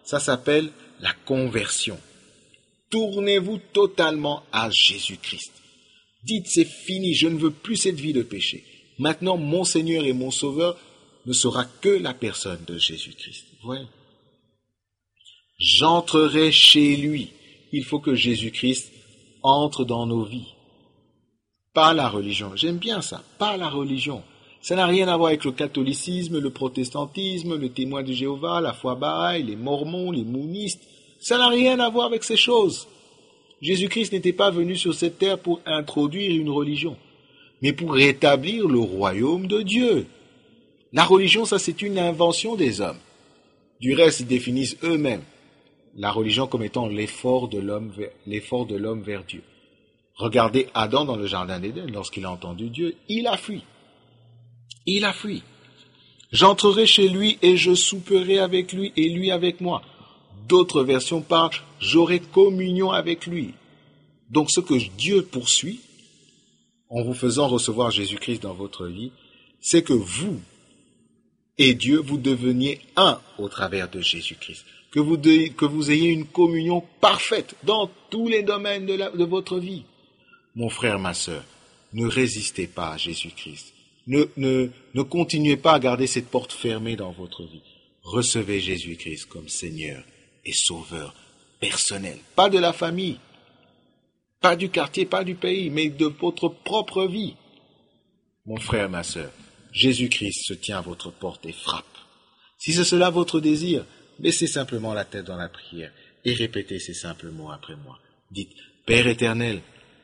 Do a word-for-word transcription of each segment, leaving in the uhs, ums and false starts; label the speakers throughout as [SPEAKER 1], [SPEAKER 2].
[SPEAKER 1] Ça s'appelle la conversion. Tournez-vous totalement à Jésus-Christ. Dites, c'est fini, je ne veux plus cette vie de péché. Maintenant, mon Seigneur et mon Sauveur ne sera que la personne de Jésus-Christ. Vous voyez ? J'entrerai chez lui. Il faut que Jésus-Christ entre dans nos vies. Pas la religion. J'aime bien ça. Pas la religion. Ça n'a rien à voir avec le catholicisme, le protestantisme, le témoin de Jéhovah, la foi Bahaï, les mormons, les mounistes. Ça n'a rien à voir avec ces choses. Jésus-Christ n'était pas venu sur cette terre pour introduire une religion, mais pour rétablir le royaume de Dieu. La religion, ça c'est une invention des hommes. Du reste, ils définissent eux-mêmes la religion comme étant l'effort de l'homme vers, l'effort de l'homme vers Dieu. Regardez Adam dans le jardin d'Éden, lorsqu'il a entendu Dieu, il a fui. Il a fui. J'entrerai chez lui et je souperai avec lui et lui avec moi. D'autres versions parlent, j'aurai communion avec lui. Donc ce que Dieu poursuit, en vous faisant recevoir Jésus-Christ dans votre vie, c'est que vous et Dieu, vous deveniez un au travers de Jésus-Christ. Que vous, de, que vous ayez une communion parfaite dans tous les domaines de, la, de votre vie. Mon frère, ma sœur, ne résistez pas à Jésus-Christ. Ne, ne, ne continuez pas à garder cette porte fermée dans votre vie. Recevez Jésus-Christ comme Seigneur et Sauveur personnel. Pas de la famille, pas du quartier, pas du pays, mais de votre propre vie. Mon frère, ma sœur, Jésus-Christ se tient à votre porte et frappe. Si c'est cela votre désir, baissez simplement la tête dans la prière et répétez ces simples mots après moi. Dites, Père éternel,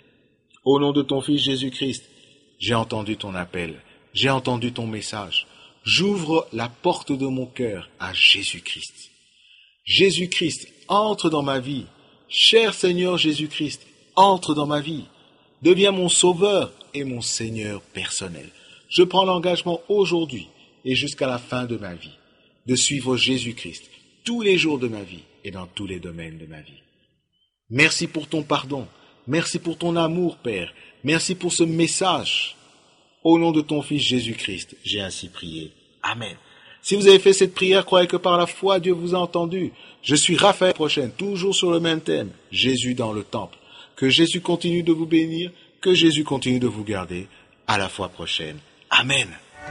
[SPEAKER 1] au nom de ton Fils Jésus-Christ, j'ai entendu ton appel, j'ai entendu ton message. J'ouvre la porte de mon cœur à Jésus-Christ. Jésus-Christ, entre dans ma vie. Cher Seigneur Jésus-Christ, entre dans ma vie. Deviens mon Sauveur et mon Seigneur personnel. Je prends l'engagement aujourd'hui et jusqu'à la fin de ma vie de suivre Jésus-Christ tous les jours de ma vie et dans tous les domaines de ma vie. Merci pour ton pardon. Merci pour ton amour, Père. Merci pour ce message. Au nom de ton Fils Jésus-Christ, j'ai ainsi prié. Amen. Si vous avez fait cette prière, croyez que par la foi, Dieu vous a entendu. Je suis Raphaël Prochaine, toujours sur le même thème, Jésus dans le temple. Que Jésus continue de vous bénir, que Jésus continue de vous garder. À la fois prochaine. Amen.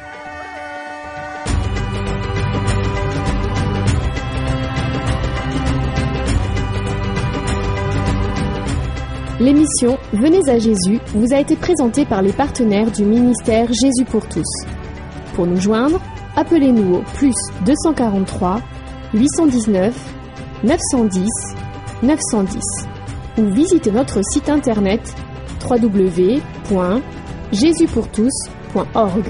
[SPEAKER 2] L'émission Venez à Jésus vous a été présentée par les partenaires du ministère Jésus pour tous. Pour nous joindre, appelez-nous au plus deux cent quarante-trois, huit cent dix-neuf, neuf cent dix, neuf cent dix ou visitez notre site internet w w w point jésus pour tous point org.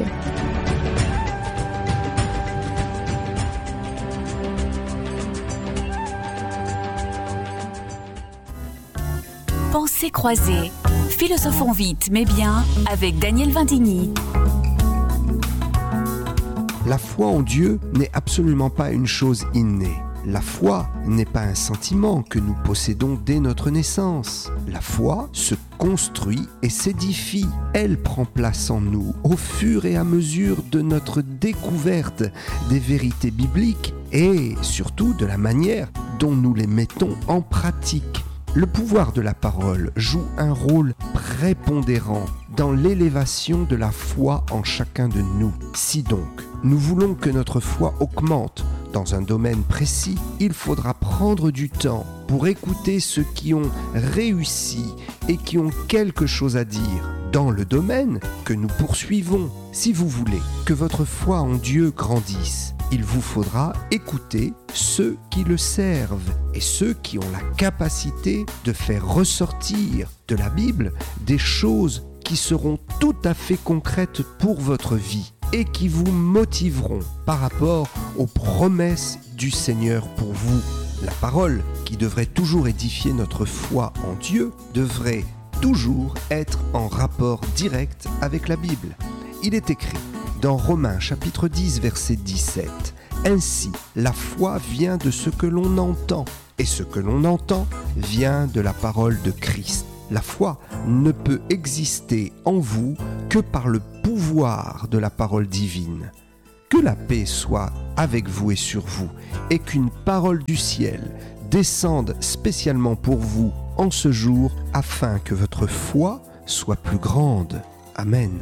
[SPEAKER 3] Pensées croisées, philosophons vite mais bien avec Daniel Vindigny.
[SPEAKER 4] La foi en Dieu n'est absolument pas une chose innée. La foi n'est pas un sentiment que nous possédons dès notre naissance. La foi se construit et s'édifie. Elle prend place en nous au fur et à mesure de notre découverte des vérités bibliques et surtout de la manière dont nous les mettons en pratique. Le pouvoir de la parole joue un rôle prépondérant dans l'élévation de la foi en chacun de nous. Si donc, nous voulons que notre foi augmente dans un domaine précis, il faudra prendre du temps pour écouter ceux qui ont réussi et qui ont quelque chose à dire dans le domaine que nous poursuivons. Si vous voulez que votre foi en Dieu grandisse, il vous faudra écouter ceux qui le servent et ceux qui ont la capacité de faire ressortir de la Bible des choses qui seront tout à fait concrètes pour votre vie et qui vous motiveront par rapport aux promesses du Seigneur pour vous. La parole, qui devrait toujours édifier notre foi en Dieu, devrait toujours être en rapport direct avec la Bible. Il est écrit dans Romains chapitre dix verset dix-sept, « Ainsi, la foi vient de ce que l'on entend, et ce que l'on entend vient de la parole de Christ. » La foi ne peut exister en vous que par le pouvoir de la parole divine. Que la paix soit avec vous et sur vous, et qu'une parole du ciel descende spécialement pour vous en ce jour, afin que votre foi soit plus grande. Amen.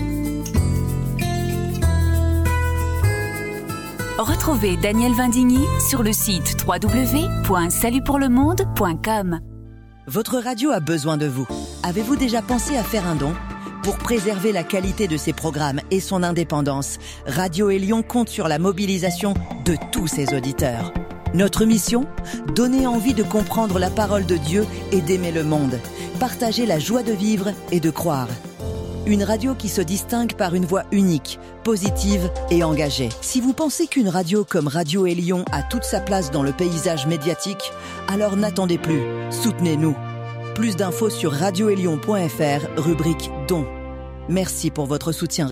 [SPEAKER 3] Retrouvez Daniel Vindigny sur le site w w w point salut pour le monde point com.
[SPEAKER 5] Votre radio a besoin de vous. Avez-vous déjà pensé à faire un don ? Pour préserver la qualité de ses programmes et son indépendance, Radio Élion compte sur la mobilisation de tous ses auditeurs. Notre mission ? Donner envie de comprendre la parole de Dieu et d'aimer le monde. Partager la joie de vivre et de croire. Une radio qui se distingue par une voix unique, positive et engagée. Si vous pensez qu'une radio comme Radio Élion a toute sa place dans le paysage médiatique, alors n'attendez plus, soutenez-nous. Plus d'infos sur radio élion point f r, rubrique Dons. Merci pour votre soutien.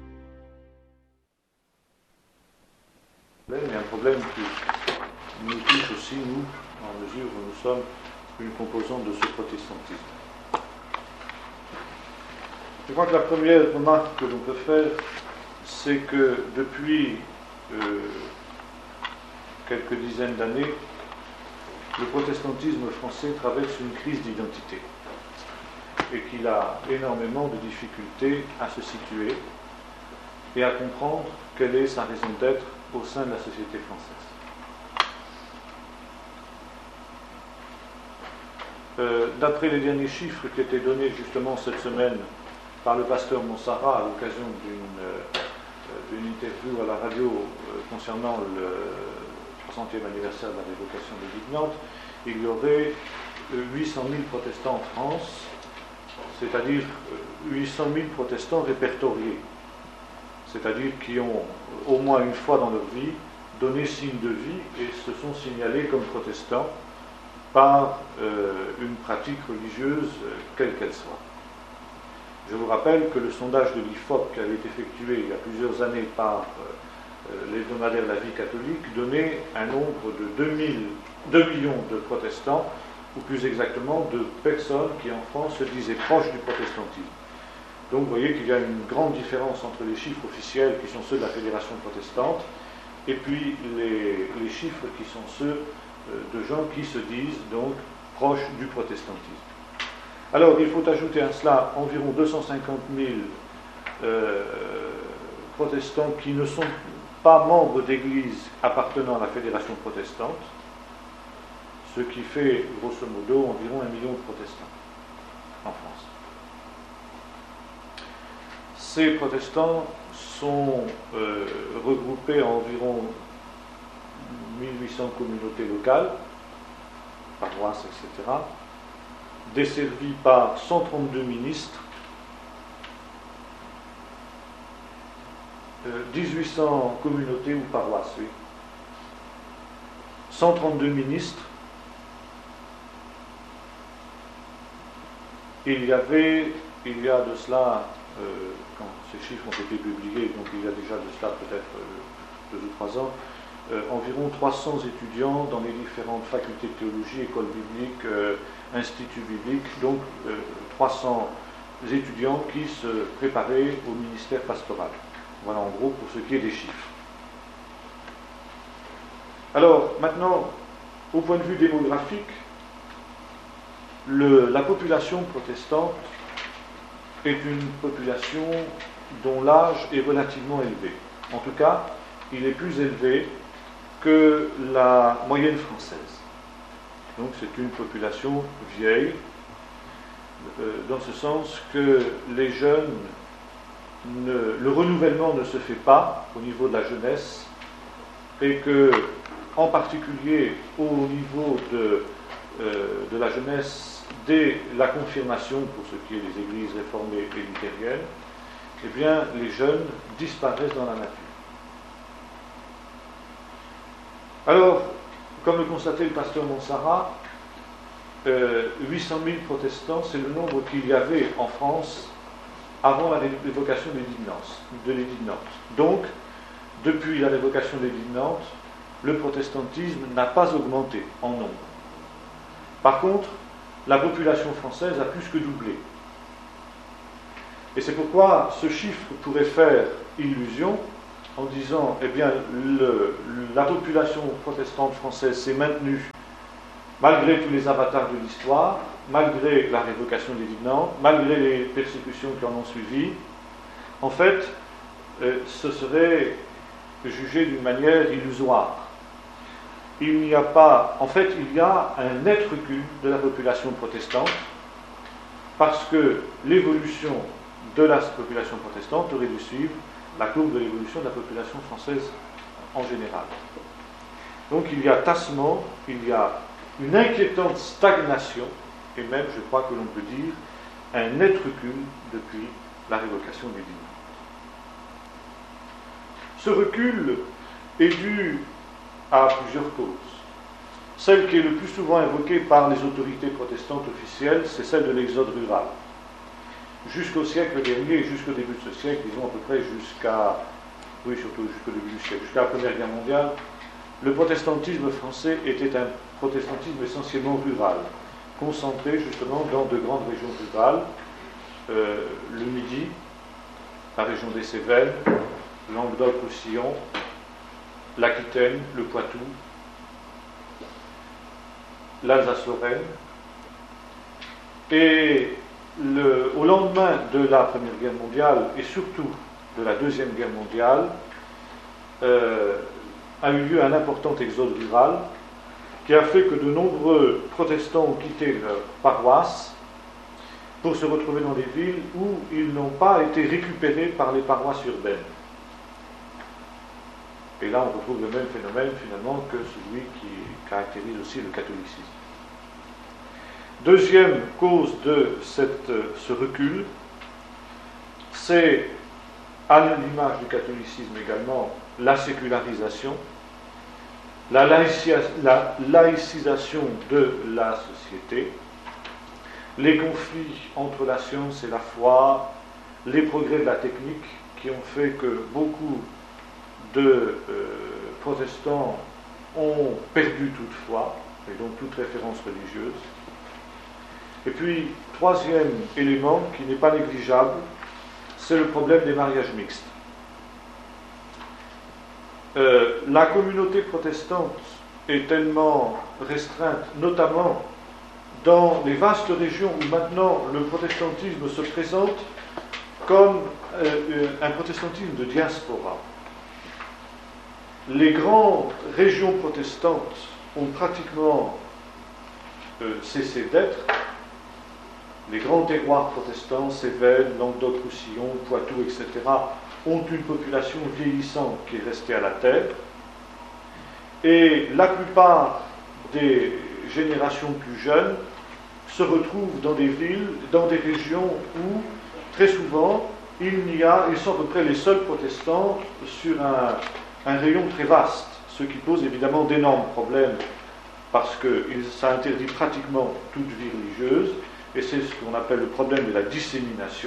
[SPEAKER 6] Il y a un problème qui nous touche aussi, nous, en mesure où nous sommes une composante de ce protestantisme. Je crois que la première remarque que l'on peut faire, c'est que depuis euh, quelques dizaines d'années, le protestantisme français traverse une crise d'identité et qu'il a énormément de difficultés à se situer et à comprendre quelle est sa raison d'être au sein de la société française. Euh, d'après les derniers chiffres qui étaient donnés justement cette semaine par le pasteur Monsara à l'occasion d'une, euh, d'une interview à la radio euh, concernant le soixantième anniversaire de la révocation de l'Édit de Nantes, il y aurait euh, huit cent mille protestants en France, c'est-à-dire euh, huit cent mille protestants répertoriés, c'est-à-dire qui ont euh, au moins une fois dans leur vie donné signe de vie et se sont signalés comme protestants par euh, une pratique religieuse, euh, quelle qu'elle soit. Je vous rappelle que le sondage de l'I F O P qui avait été effectué il y a plusieurs années par euh, l'hebdomadaire La Vie catholique donnait un nombre de deux millions de protestants, ou plus exactement de personnes qui en France se disaient proches du protestantisme. Donc vous voyez qu'il y a une grande différence entre les chiffres officiels qui sont ceux de la Fédération protestante et puis les, les chiffres qui sont ceux euh, de gens qui se disent donc proches du protestantisme. Alors, il faut ajouter à cela environ deux cent cinquante mille euh, protestants qui ne sont pas membres d'églises appartenant à la Fédération protestante, ce qui fait, grosso modo, environ un million de protestants en France. Ces protestants sont euh, regroupés en environ mille huit cents communautés locales, paroisses, et cetera, desservis par cent trente-deux ministres, euh, dix-huit cents communautés ou paroisses, oui. cent trente-deux ministres. Il y avait, il y a de cela, euh, quand ces chiffres ont été publiés, donc il y a déjà de cela peut-être euh, deux ou trois ans, euh, environ trois cents étudiants dans les différentes facultés de théologie, écoles bibliques, euh, instituts bibliques, donc euh, trois cents étudiants qui se préparaient au ministère pastoral. Voilà en gros pour ce qui est des chiffres. Alors maintenant, au point de vue démographique, le, la population protestante est une population dont l'âge est relativement élevé. En tout cas, il est plus élevé que la moyenne française. Donc c'est une population vieille, euh, dans ce sens que les jeunes, ne, le renouvellement ne se fait pas au niveau de la jeunesse, et que, en particulier au niveau de, euh, de la jeunesse, dès la confirmation, pour ce qui est des églises réformées et luthériennes, eh bien, les jeunes disparaissent dans la nature. Alors, comme le constatait le pasteur Monsara, euh, huit cent mille protestants, c'est le nombre qu'il y avait en France avant la révocation de l'Édit de Nantes. Donc, depuis la révocation de l'Édit de Nantes, le protestantisme n'a pas augmenté en nombre. Par contre, la population française a plus que doublé. Et c'est pourquoi ce chiffre pourrait faire illusion, en disant, eh bien, le, la population protestante française s'est maintenue malgré tous les avatars de l'histoire, malgré la révocation des dividendes, malgré les persécutions qui en ont suivi. En fait, euh, ce serait jugé d'une manière illusoire. Il n'y a pas, en fait, il y a un net recul de la population protestante parce que l'évolution de la population protestante aurait dû suivre la courbe de l'évolution de la population française en général. Donc il y a tassement, il y a une inquiétante stagnation, et même, je crois que l'on peut dire, un net recul depuis la révocation des dividendes. Ce recul est dû à plusieurs causes. Celle qui est le plus souvent invoquée par les autorités protestantes officielles, c'est celle de l'exode rural. Jusqu'au siècle dernier, jusqu'au début de ce siècle, disons à peu près jusqu'à, oui surtout jusqu'au début du siècle, jusqu'à la Première Guerre mondiale, le protestantisme français était un protestantisme essentiellement rural, concentré justement dans de grandes régions rurales, euh, le Midi, la région des Cévennes, Languedoc-Roussillon, l'Aquitaine, le Poitou, l'Alsace-Lorraine. Et le, au lendemain de la Première Guerre mondiale, et surtout de la Deuxième Guerre mondiale, euh, a eu lieu un important exode rural qui a fait que de nombreux protestants ont quitté leur paroisse pour se retrouver dans des villes où ils n'ont pas été récupérés par les paroisses urbaines. Et là, on retrouve le même phénomène, finalement, que celui qui caractérise aussi le catholicisme. Deuxième cause de cette, ce recul, c'est, à l'image du catholicisme également, la sécularisation, la, laïcia, la laïcisation de la société, les conflits entre la science et la foi, les progrès de la technique qui ont fait que beaucoup de euh, protestants ont perdu toute foi, et donc toute référence religieuse. Et puis, troisième élément qui n'est pas négligeable, c'est le problème des mariages mixtes. Euh, la communauté protestante est tellement restreinte, notamment dans les vastes régions où maintenant le protestantisme se présente comme euh, un protestantisme de diaspora. Les grandes régions protestantes ont pratiquement euh, cessé d'être. Les grands terroirs protestants, Cévennes, Languedoc-Roussillon, Poitou, et cetera, ont une population vieillissante qui est restée à la terre. Et la plupart des générations plus jeunes se retrouvent dans des villes, dans des régions où, très souvent, il n'y a, ils sont à peu près les seuls protestants sur un, un rayon très vaste, ce qui pose évidemment d'énormes problèmes, parce que ça interdit pratiquement toute vie religieuse, et c'est ce qu'on appelle le problème de la dissémination.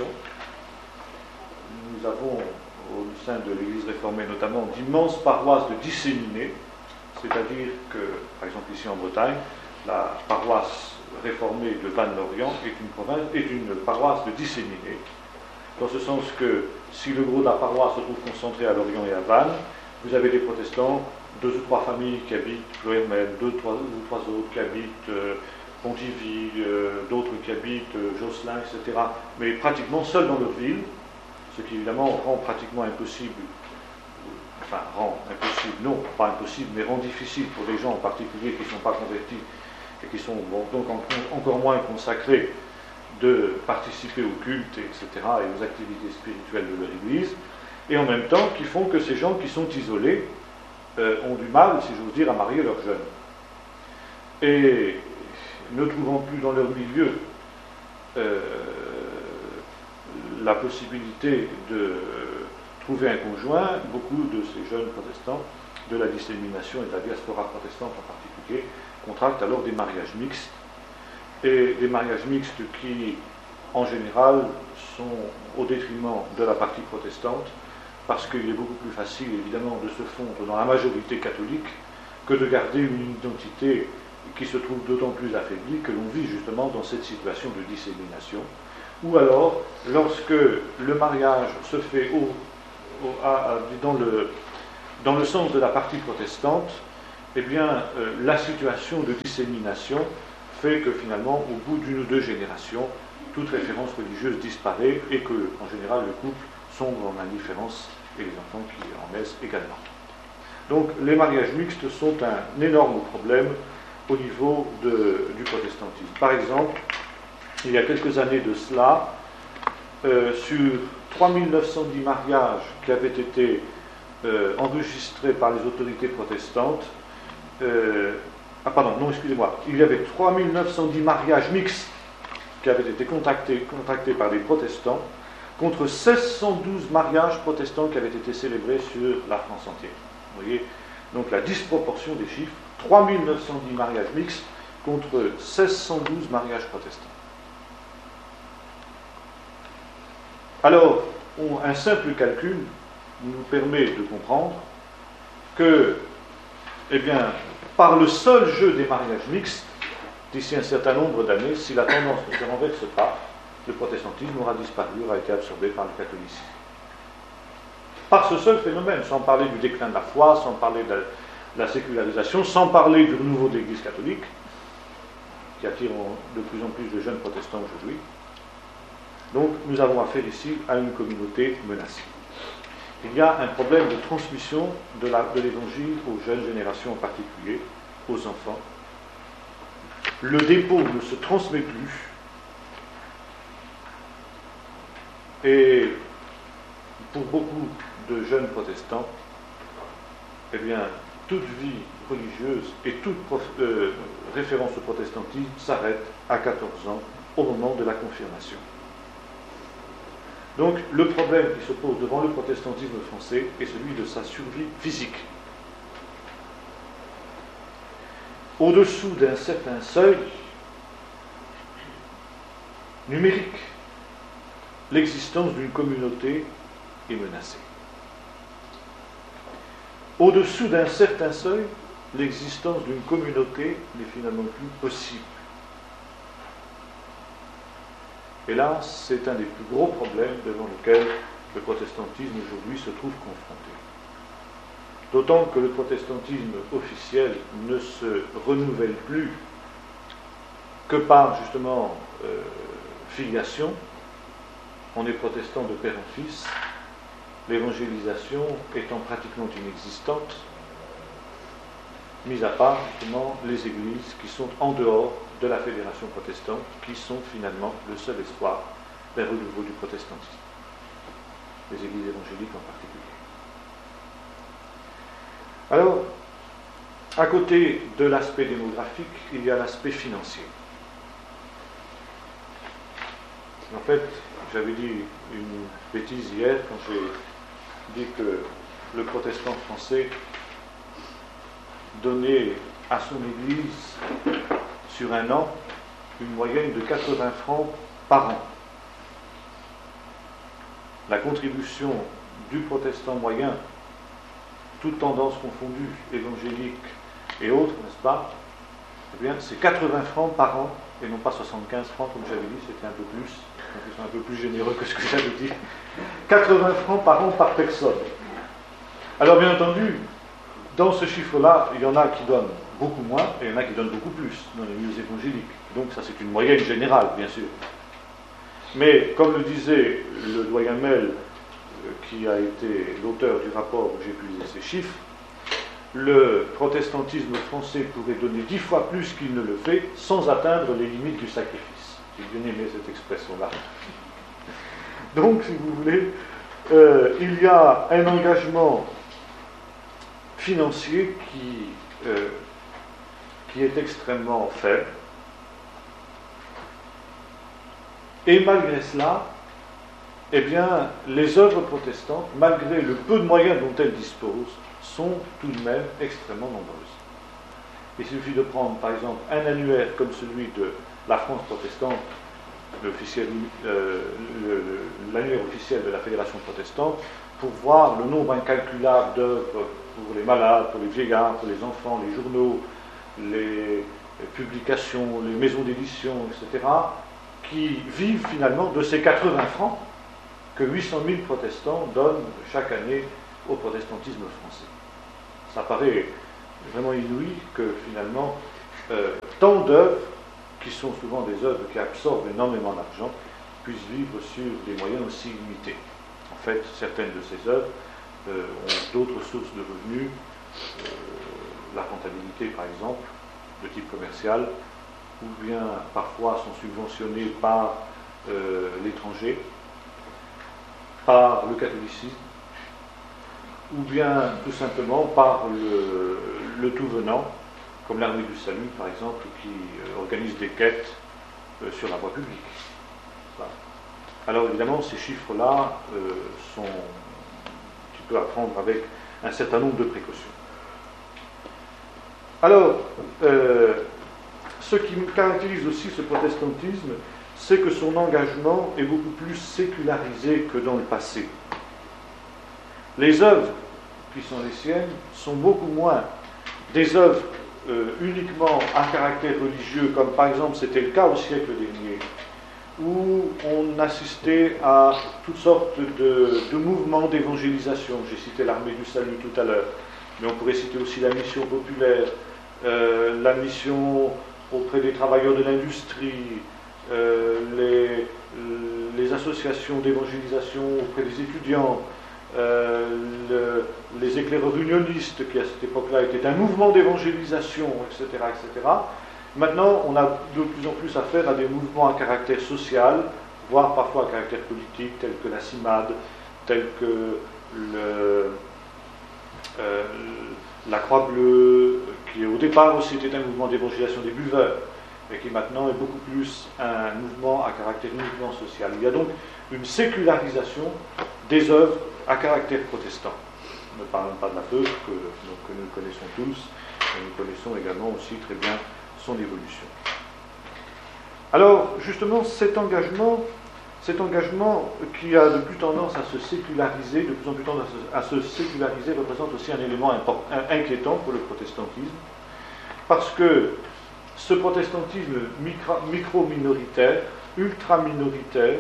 [SPEAKER 6] Nous avons, au sein de l'Église réformée notamment, d'immenses paroisses de disséminés, c'est-à-dire que, par exemple ici en Bretagne, la paroisse réformée de Vannes-Lorient est une, province, est une paroisse de disséminés, dans ce sens que si le gros de la paroisse se trouve concentré à Lorient et à Vannes, vous avez des protestants, deux ou trois familles qui habitent Ploermel, deux trois, ou trois autres qui habitent euh, Pontivy, euh, d'autres qui habitent euh, Josselin, et cetera, mais pratiquement seuls dans leur ville, ce qui évidemment rend pratiquement impossible, enfin rend impossible, non, pas impossible, mais rend difficile pour les gens en particulier qui ne sont pas convertis et qui sont bon, donc en, encore moins consacrés de participer au culte, et cetera, et aux activités spirituelles de leur Église, et en même temps qui font que ces gens qui sont isolés euh, ont du mal, si j'ose dire, à marier leurs jeunes. Et ne trouvant plus dans leur milieu euh, la possibilité de trouver un conjoint, beaucoup de ces jeunes protestants, de la dissémination et de la diaspora protestante en particulier, contractent alors des mariages mixtes, et des mariages mixtes qui, en général, sont au détriment de la partie protestante, parce qu'il est beaucoup plus facile, évidemment, de se fondre dans la majorité catholique que de garder une identité qui se trouve d'autant plus affaiblie que l'on vit justement dans cette situation de dissémination. Ou alors, lorsque le mariage se fait au, au, à, à, dans, le, dans le sens de la partie protestante, eh bien, euh, la situation de dissémination fait que finalement, au bout d'une ou deux générations, toute référence religieuse disparaît et que, en général, le couple sombre en indifférence et les enfants qui en naissent également. Donc, les mariages mixtes sont un énorme problème au niveau de, du protestantisme. Par exemple, il y a quelques années de cela, euh, sur trois mille neuf cent dix mariages qui avaient été euh, enregistrés par les autorités protestantes, euh, ah pardon, non, excusez-moi, il y avait trois mille neuf cent dix mariages mixtes qui avaient été contactés, contactés par les protestants, contre mille six cent douze mariages protestants qui avaient été célébrés sur la France entière. Vous voyez, donc la disproportion des chiffres, trois mille neuf cent dix mariages mixtes contre mille six cent douze mariages protestants. Alors, on, un simple calcul nous permet de comprendre que, eh bien, par le seul jeu des mariages mixtes, d'ici un certain nombre d'années, si la tendance ne se renverse pas, le protestantisme aura disparu, aura été absorbé par le catholicisme. Par ce seul phénomène, sans parler du déclin de la foi, sans parler de la, de la sécularisation, sans parler du renouveau de l'Église catholique, qui attire de plus en plus de jeunes protestants aujourd'hui. Donc, nous avons affaire ici à une communauté menacée. Il y a un problème de transmission de, la, de l'Évangile aux jeunes générations en particulier, aux enfants. Le dépôt ne se transmet plus. Et pour beaucoup de jeunes protestants, eh bien, toute vie religieuse et toute prof, euh, référence au protestantisme s'arrête à quatorze ans, au moment de la confirmation. Donc, le problème qui se pose devant le protestantisme français est celui de sa survie physique. Au-dessous d'un certain seuil numérique, l'existence d'une communauté est menacée. Au-dessous d'un certain seuil, l'existence d'une communauté n'est finalement plus possible. Et là, c'est un des plus gros problèmes devant lequel le protestantisme aujourd'hui se trouve confronté. D'autant que le protestantisme officiel ne se renouvelle plus que par, justement, euh, filiation. On est protestant de père en fils, l'évangélisation étant pratiquement inexistante, mis à part, justement, les églises qui sont en dehors de la fédération protestante, qui sont finalement le seul espoir d'un renouveau du protestantisme. Les églises évangéliques en particulier. Alors, à côté de l'aspect démographique, il y a l'aspect financier. En fait, j'avais dit une bêtise hier quand j'ai dit que le protestant français donnait à son église sur un an une moyenne de quatre-vingts francs par an. La contribution du protestant moyen, toutes tendances confondues, évangéliques et autres, n'est-ce pas, eh bien, c'est quatre-vingts francs par an, et non pas soixante-quinze francs, comme j'avais dit, c'était un peu plus, donc ils sont un peu plus généreux que ce que j'avais dit. quatre-vingts francs par an par personne. Alors, bien entendu, dans ce chiffre-là, il y en a qui donnent beaucoup moins, et il y en a qui donnent beaucoup plus dans les milieux évangéliques. Donc ça, c'est une moyenne générale, bien sûr. Mais, comme le disait le doyen Mel, qui a été l'auteur du rapport où j'ai publié ces chiffres, le protestantisme français pourrait donner dix fois plus qu'il ne le fait sans atteindre les limites du sacrifice. J'ai bien aimé cette expression-là. Donc, si vous voulez, euh, il y a un engagement financier qui, euh, qui est extrêmement faible. Et malgré cela, eh bien, les œuvres protestantes, malgré le peu de moyens dont elles disposent, sont tout de même extrêmement nombreuses. Il suffit de prendre, par exemple, un annuaire comme celui de la France protestante, euh, l'annuaire officiel de la Fédération protestante, pour voir le nombre incalculable d'œuvres pour les malades, pour les vieillards, pour les enfants, les journaux, les publications, les maisons d'édition, et cetera, qui vivent finalement de ces quatre-vingts francs que huit cent mille protestants donnent chaque année au protestantisme français. Ça paraît vraiment inouï que finalement, euh, tant d'œuvres, qui sont souvent des œuvres qui absorbent énormément d'argent, puissent vivre sur des moyens aussi limités. En fait, certaines de ces œuvres euh, ont d'autres sources de revenus, euh, la comptabilité par exemple, de type commercial, ou bien parfois sont subventionnées par euh, l'étranger, par le catholicisme, ou bien tout simplement par le, le tout venant, comme l'Armée du Salut par exemple, qui euh, organise des quêtes euh, sur la voie publique. Voilà. Alors évidemment, ces chiffres-là euh, sont un petit peu à prendre avec un certain nombre de précautions. Alors, euh, ce qui caractérise aussi ce protestantisme, c'est que son engagement est beaucoup plus sécularisé que dans le passé. Les œuvres qui sont les siennes sont beaucoup moins des œuvres euh, uniquement à caractère religieux, comme par exemple c'était le cas au siècle dernier, où on assistait à toutes sortes de, de mouvements d'évangélisation. J'ai cité l'Armée du Salut tout à l'heure, mais on pourrait citer aussi la mission populaire, euh, la mission auprès des travailleurs de l'industrie, euh, les, les associations d'évangélisation auprès des étudiants, euh, le, les éclaireurs unionistes, qui à cette époque-là étaient un mouvement d'évangélisation, et cetera, et cetera. Maintenant, on a de plus en plus affaire à des mouvements à caractère social, voire parfois à caractère politique, tels que la CIMAD, tels que le, euh, la Croix-Bleue, qui au départ aussi était un mouvement d'évangélisation des buveurs, et qui maintenant est beaucoup plus un mouvement à caractère uniquement social. Il y a donc une sécularisation des œuvres à caractère protestant. Ne parlons pas de la peur, que, donc, que nous connaissons tous, et nous connaissons également aussi très bien son évolution. Alors, justement, cet engagement, cet engagement qui a de plus tendance à se séculariser, de plus en plus tendance à se, à se séculariser, représente aussi un élément import, un, inquiétant pour le protestantisme, parce que ce protestantisme micro-minoritaire, ultra-minoritaire,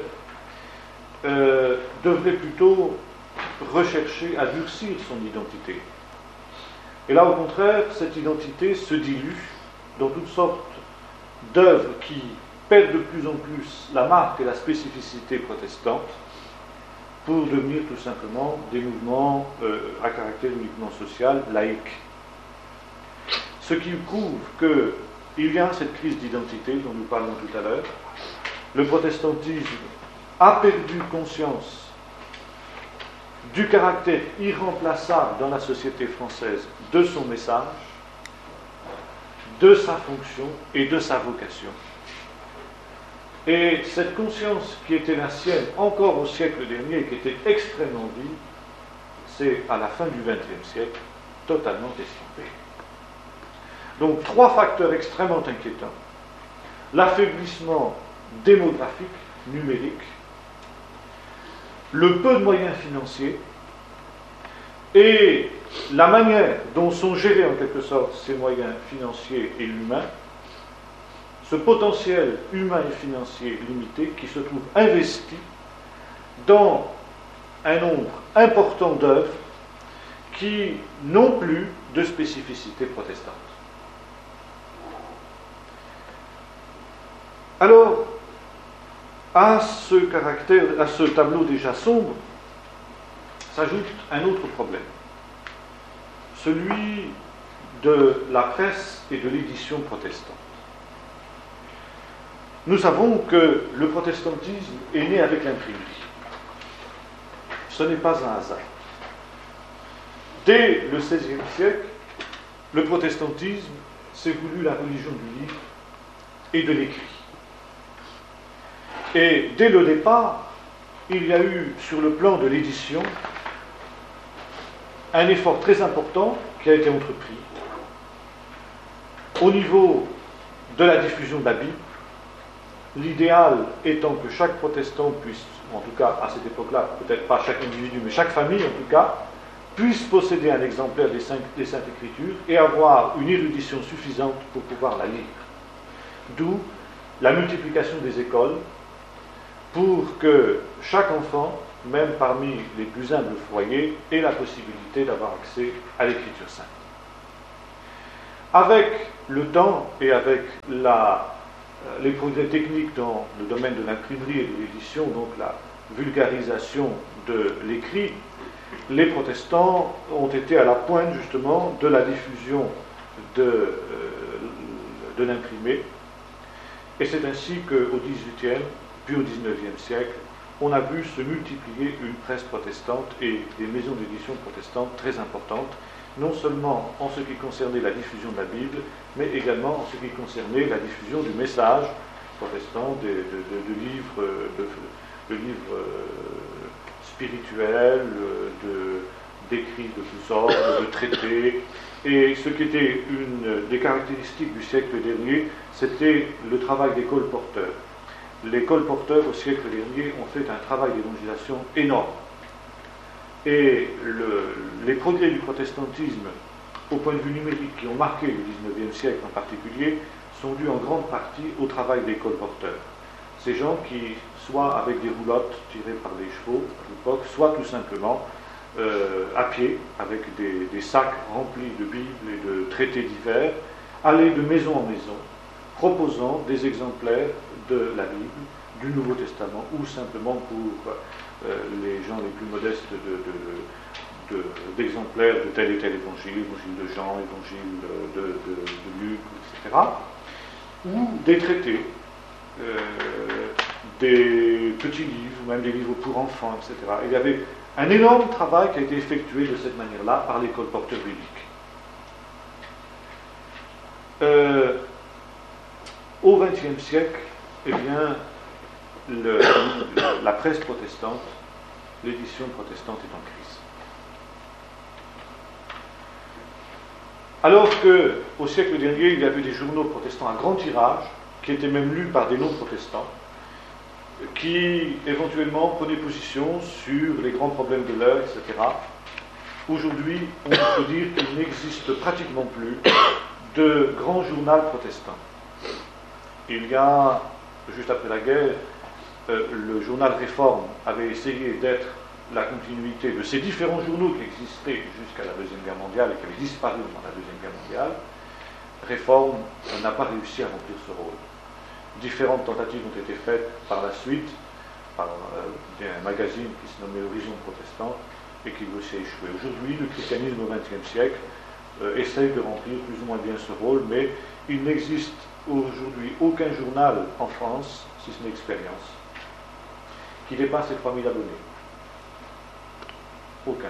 [SPEAKER 6] euh, devrait plutôt rechercher à durcir son identité. Et là, au contraire, cette identité se dilue dans toutes sortes d'œuvres qui perdent de plus en plus la marque et la spécificité protestante pour devenir tout simplement des mouvements euh, à caractère uniquement social, laïque. Ce qui prouve qu'il y a cette crise d'identité dont nous parlions tout à l'heure. Le protestantisme a perdu conscience du caractère irremplaçable dans la société française de son message, de sa fonction et de sa vocation. Et cette conscience qui était la sienne encore au siècle dernier et qui était extrêmement vive, c'est à la fin du vingtième siècle totalement estompée. Donc trois facteurs extrêmement inquiétants. L'affaiblissement démographique, numérique, le peu de moyens financiers et la manière dont sont gérés en quelque sorte ces moyens financiers et humains, ce potentiel humain et financier limité qui se trouve investi dans un nombre important d'œuvres qui n'ont plus de spécificité protestante. Alors, à ce caractère, à ce tableau déjà sombre, s'ajoute un autre problème, celui de la presse et de l'édition protestante. Nous savons que le protestantisme est né avec l'imprimerie. Ce n'est pas un hasard. Dès le seizième siècle, le protestantisme s'est voulu la religion du livre et de l'écrit. Et dès le départ, il y a eu sur le plan de l'édition un effort très important qui a été entrepris au niveau de la diffusion de la Bible, l'idéal étant que chaque protestant puisse, en tout cas à cette époque-là, peut-être pas chaque individu, mais chaque famille en tout cas, puisse posséder un exemplaire des, cinq, des Saintes Écritures et avoir une érudition suffisante pour pouvoir la lire. D'où la multiplication des écoles, pour que chaque enfant même parmi les plus humbles foyers, aient la possibilité d'avoir accès à l'Écriture sainte. Avec le temps et avec la, euh, les progrès techniques dans le domaine de l'imprimerie et de l'édition, donc la vulgarisation de l'écrit, les protestants ont été à la pointe justement de la diffusion de, euh, de l'imprimé. Et c'est ainsi qu'au dix-huitième, puis au dix-neuvième siècle, on a vu se multiplier une presse protestante et des maisons d'édition protestantes très importantes, non seulement en ce qui concernait la diffusion de la Bible, mais également en ce qui concernait la diffusion du message protestant, de, de, de, de livres, de, de livres euh, spirituels, de, d'écrits de tous ordres, de traités. Et ce qui était une des caractéristiques du siècle dernier, c'était le travail des colporteurs. Les colporteurs au siècle dernier ont fait un travail d'évangélisation énorme. Et le, les progrès du protestantisme, au point de vue numérique, qui ont marqué le dix-neuvième siècle en particulier, sont dus en grande partie au travail des colporteurs. Ces gens qui, soit avec des roulottes tirées par des chevaux à l'époque, soit tout simplement euh, à pied, avec des, des sacs remplis de Bibles et de traités divers, allaient de maison en maison, proposant des exemplaires de la Bible, du Nouveau Testament, ou simplement pour euh, les gens les plus modestes de, de, de, d'exemplaires de tel et tel évangile, évangile de Jean, évangile de, de, de, de Luc, et cetera, ou des traités, euh, des petits livres, ou même des livres pour enfants, et cetera. Il y avait un énorme travail qui a été effectué de cette manière-là par les colporteurs bibliques. Euh, au vingtième siècle, eh bien, le, la presse protestante, l'édition protestante est en crise. Alors qu'au siècle dernier, il y avait des journaux protestants à grand tirage, qui étaient même lus par des non-protestants, qui éventuellement prenaient position sur les grands problèmes de l'heure, et cetera. Aujourd'hui, on peut dire qu'il n'existe pratiquement plus de grands journaux protestants. Il y a, juste après la guerre, euh, le journal Réforme avait essayé d'être la continuité de ces différents journaux qui existaient jusqu'à la Deuxième Guerre mondiale et qui avaient disparu dans la Deuxième Guerre mondiale. Réforme n'a pas réussi à remplir ce rôle. Différentes tentatives ont été faites par la suite, par euh, un magazine qui se nommait Horizon Protestant et qui aussi a échoué. Aujourd'hui, le christianisme au vingtième siècle euh, essaye de remplir plus ou moins bien ce rôle, mais il n'existe aujourd'hui aucun journal en France, si ce n'est Expérience, qui dépasse les trois mille abonnés. Aucun.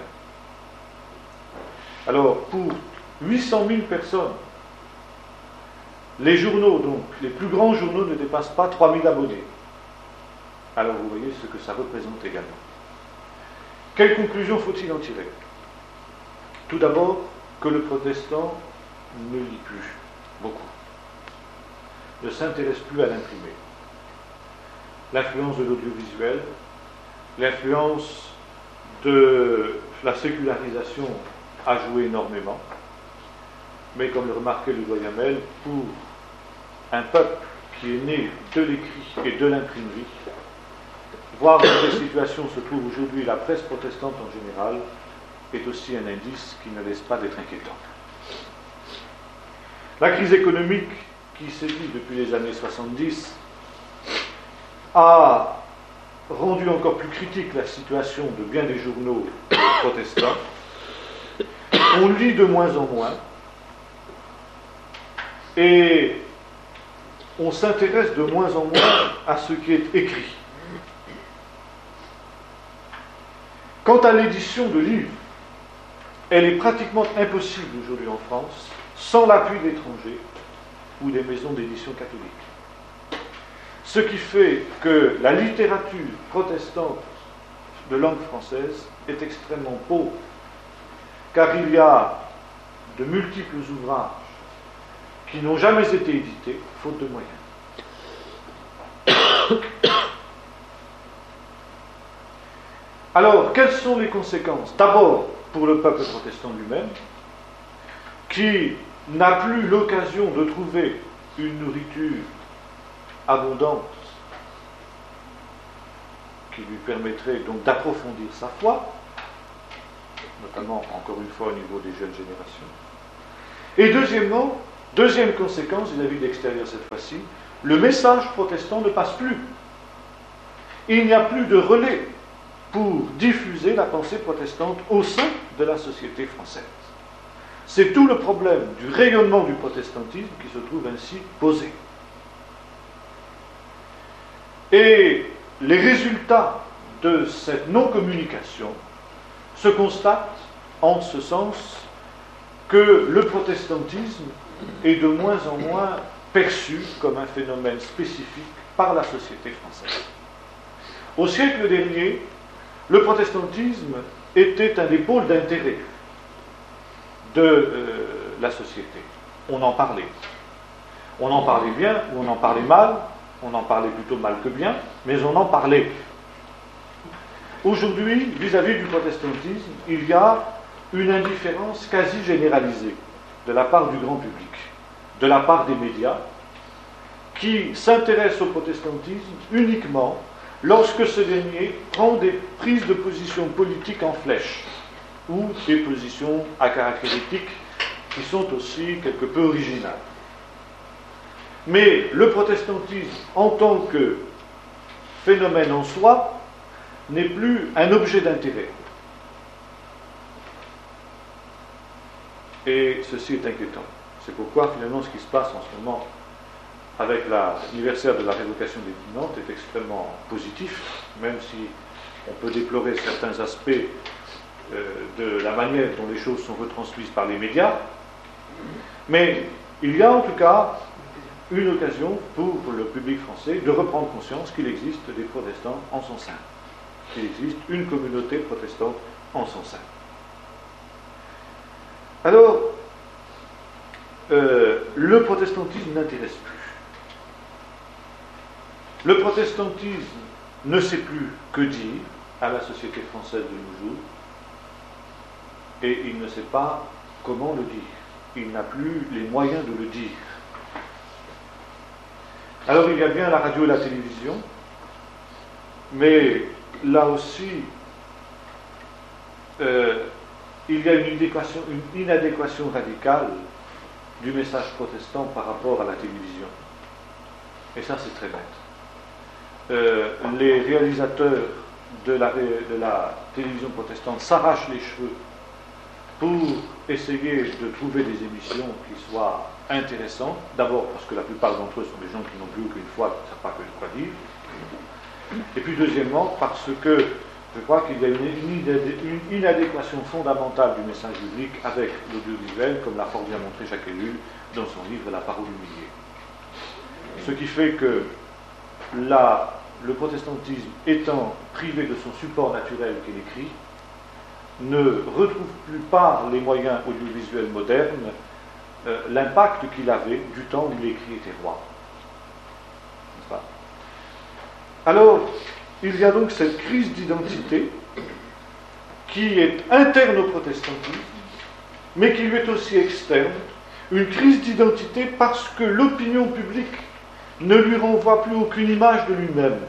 [SPEAKER 6] Alors, pour huit cent mille personnes, les journaux, donc, les plus grands journaux ne dépassent pas trois mille abonnés. Alors, vous voyez ce que ça représente également. Quelle conclusion faut-il en tirer? Tout d'abord, que le protestant ne lit plus beaucoup, ne s'intéresse plus à l'imprimé. L'influence de l'audiovisuel, l'influence de la sécularisation a joué énormément, mais comme le remarquait le doyen Hamel, pour un peuple qui est né de l'écrit et de l'imprimerie, voir dans quelle situation se trouve aujourd'hui la presse protestante en général est aussi un indice qui ne laisse pas d'être inquiétant. La crise économique qui sévit depuis les années soixante-dix a rendu encore plus critique la situation de bien des journaux protestants. On lit de moins en moins et on s'intéresse de moins en moins à ce qui est écrit. Quant à l'édition de livres, elle est pratiquement impossible aujourd'hui en France sans l'appui d'étrangers ou des maisons d'édition catholiques. Ce qui fait que la littérature protestante de langue française est extrêmement pauvre, car il y a de multiples ouvrages qui n'ont jamais été édités, faute de moyens. Alors, quelles sont les conséquences? D'abord, pour le peuple protestant lui-même, qui n'a plus l'occasion de trouver une nourriture abondante qui lui permettrait donc d'approfondir sa foi, notamment, encore une fois, au niveau des jeunes générations. Et deuxièmement, deuxième conséquence de la vie de l'extérieur cette fois-ci, le message protestant ne passe plus. Il n'y a plus de relais pour diffuser la pensée protestante au sein de la société française. C'est tout le problème du rayonnement du protestantisme qui se trouve ainsi posé. Et les résultats de cette non-communication se constatent en ce sens que le protestantisme est de moins en moins perçu comme un phénomène spécifique par la société française. Au siècle dernier, le protestantisme était un des pôles d'intérêt de euh, la société. On en parlait. On en parlait bien ou on en parlait mal, on en parlait plutôt mal que bien, mais on en parlait. Aujourd'hui, vis-à-vis du protestantisme, il y a une indifférence quasi généralisée de la part du grand public, de la part des médias, qui s'intéressent au protestantisme uniquement lorsque ce dernier prend des prises de position politiques en flèche, ou des positions à caractère éthique qui sont aussi quelque peu originales. Mais le protestantisme, en tant que phénomène en soi, n'est plus un objet d'intérêt. Et ceci est inquiétant. C'est pourquoi finalement ce qui se passe en ce moment avec l'anniversaire de la révocation des dix Nantes est extrêmement positif, même si on peut déplorer certains aspects euh, de la manière dont les choses sont retransmises par les médias. Mais il y a en tout cas une occasion pour le public français de reprendre conscience qu'il existe des protestants en son sein, qu'il existe une communauté protestante en son sein. Alors, euh, le protestantisme n'intéresse plus. Le protestantisme ne sait plus que dire à la société française de nos jours, et il ne sait pas comment le dire. Il n'a plus les moyens de le dire. Alors il y a bien la radio et la télévision, mais là aussi, euh, il y a une inadéquation, une inadéquation radicale du message protestant par rapport à la télévision. Et ça, c'est très bête. Euh, les réalisateurs de la, de la télévision protestante s'arrachent les cheveux pour essayer de trouver des émissions qui soient intéressantes. D'abord parce que la plupart d'entre eux sont des gens qui n'ont plus aucune foi, qui ne savent pas que quoi dire. Et puis deuxièmement, parce que je crois qu'il y a une, une inadéquation fondamentale du message biblique avec l'audiovisuel, comme l'a fort bien montré Jacques Ellul dans son livre La parole humiliée. Ce qui fait que la, le protestantisme étant privé de son support naturel qu'est l'écrit, ne retrouve plus par les moyens audiovisuels modernes euh, l'impact qu'il avait du temps où l'écrit était roi. N'est-ce pas ? Alors, il y a donc cette crise d'identité qui est interne au protestantisme, mais qui lui est aussi externe. Une crise d'identité parce que l'opinion publique ne lui renvoie plus aucune image de lui-même.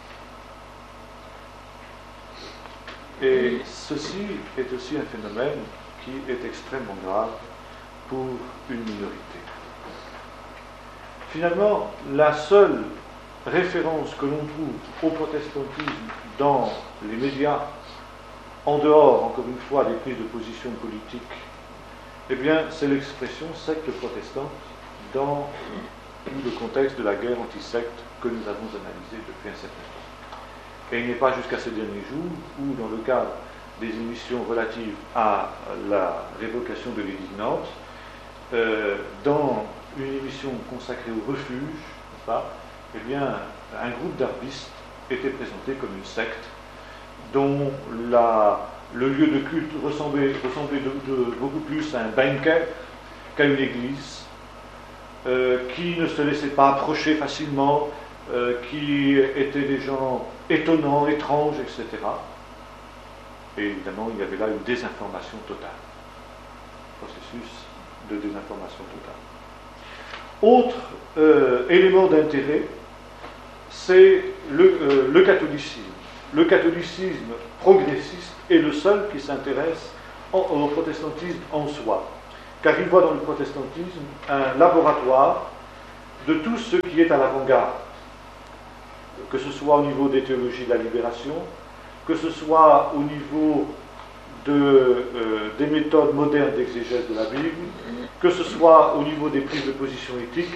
[SPEAKER 6] Et ceci est aussi un phénomène qui est extrêmement grave pour une minorité. Finalement, la seule référence que l'on trouve au protestantisme dans les médias, en dehors, encore une fois, des prises de position politiques, eh bien, c'est l'expression secte protestante dans le contexte de la guerre anti-secte que nous avons analysé depuis un certain temps. Et il n'est pas jusqu'à ces derniers jours où, dans le cadre des émissions relatives à la révocation de l'édit de Nantes, euh, dans une émission consacrée au refuge, n'est-ce pas, eh bien, un groupe d'arabistes était présenté comme une secte dont la, le lieu de culte ressemblait, ressemblait de, de, beaucoup plus à un banquet qu'à une église, euh, qui ne se laissait pas approcher facilement, euh, qui étaient des gens étonnants, étranges, et cetera. Et évidemment, il y avait là une désinformation totale. Processus de désinformation totale. Autre euh, élément d'intérêt, c'est le, euh, le catholicisme. le catholicisme progressiste est le seul qui s'intéresse au protestantisme en soi, car il voit dans le protestantisme un laboratoire de tout ce qui est à l'avant-garde, que ce soit au niveau des théologies de la libération, que ce soit au niveau de, euh, des méthodes modernes d'exégèse de la Bible, que ce soit au niveau des prises de position éthiques.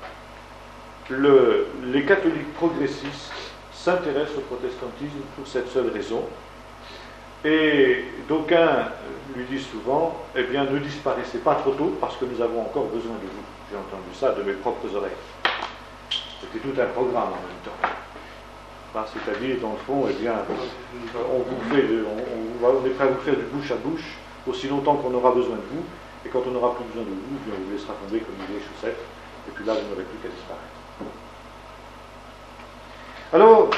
[SPEAKER 6] Le, les catholiques progressistes s'intéressent au protestantisme pour cette seule raison. Et d'aucuns lui disent souvent, eh bien, ne disparaissez pas trop tôt parce que nous avons encore besoin de vous. J'ai entendu ça de mes propres oreilles. C'était tout un programme en même temps. Enfin, c'est-à-dire, dans le fond, eh bien, on, vous fait de, on, on, on est prêt à vous faire du bouche à bouche aussi longtemps qu'on aura besoin de vous, et quand on n'aura plus besoin de vous, eh bien, on vous laissera tomber comme des chaussettes, et puis là, vous n'aurez plus qu'à disparaître. Alors,